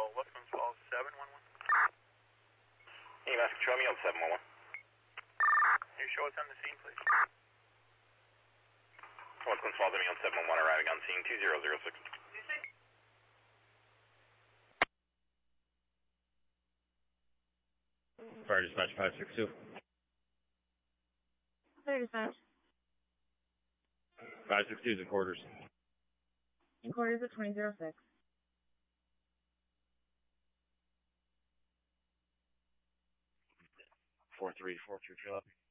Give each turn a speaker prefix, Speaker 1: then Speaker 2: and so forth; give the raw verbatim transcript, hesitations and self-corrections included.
Speaker 1: Welcome to all seven one one.
Speaker 2: E M S control me on seven one one.
Speaker 1: Can you show us on the scene, please?
Speaker 2: Welcome to all me on seven one one, arriving on scene two zero zero six.
Speaker 3: Fire dispatch five six two.
Speaker 4: Fire dispatch.
Speaker 3: five six two is in quarters.
Speaker 4: In quarters at twenty oh six.
Speaker 3: four three four three, fill up.